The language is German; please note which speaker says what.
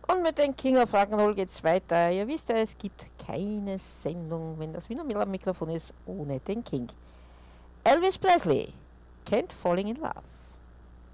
Speaker 1: Und mit den King of Rock'n'Roll geht's weiter. Ihr wisst ja, es gibt keine Sendung, wenn das Wiener Mikrofon ist, ohne den King. Elvis Presley, Can't Falling in Love.